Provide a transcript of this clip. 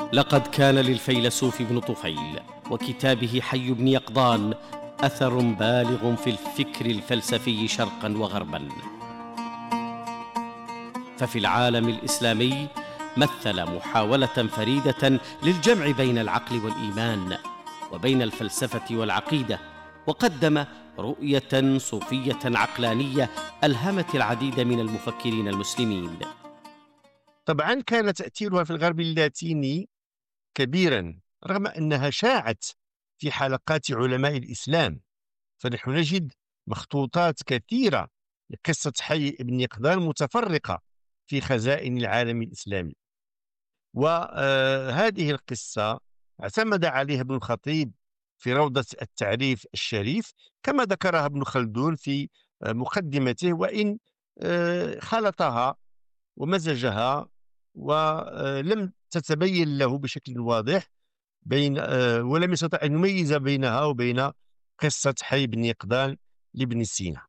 لقد كان للفيلسوف ابن طفيل وكتابه حي بن يقظان أثر بالغ في الفكر الفلسفي شرقا وغربا. ففي العالم الإسلامي مثل محاولة فريدة للجمع بين العقل والإيمان وبين الفلسفة والعقيدة، وقدم رؤية صوفية عقلانية ألهمت العديد من المفكرين المسلمين. طبعا كان تأثيرها في الغرب اللاتيني كبيرا، رغم أنها شاعت في حلقات علماء الإسلام، فنحن نجد مخطوطات كثيرة لقصة حي بن يقظان متفرقة في خزائن العالم الإسلامي. وهذه القصة اعتمد عليها ابن الخطيب في روضة التعريف الشريف، كما ذكرها ابن خلدون في مقدمته، وإن خلطها ومزجها ولم تتبين له بشكل واضح ولم يستطع أن يميز بينها وبين قصة حي بن يقظان لابن سينا.